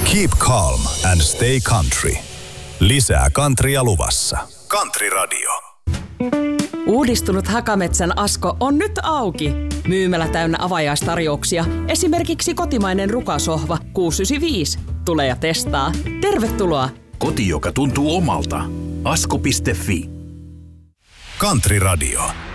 Keep calm and stay country. Lisää countrya luvassa. Country Radio. Uudistunut Hakametsän Asko on nyt auki. Myymälä täynnä avajaistarjouksia. Esimerkiksi kotimainen rukasohva 695. Tule ja testaa. Tervetuloa! Koti, joka tuntuu omalta. Asko.fi. Country Radio.